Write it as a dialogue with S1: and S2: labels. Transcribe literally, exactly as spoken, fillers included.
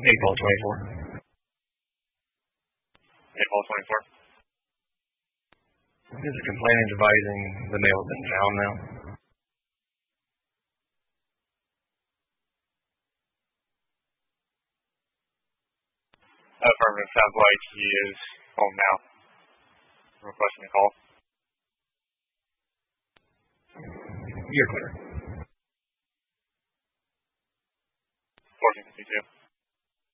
S1: eight ball twenty-four.
S2: eight ball twenty-four.
S1: Is it complaining advising the male has been found now?
S2: Affirmative. Sounds like he is home now. Requesting a call.
S1: You're clear.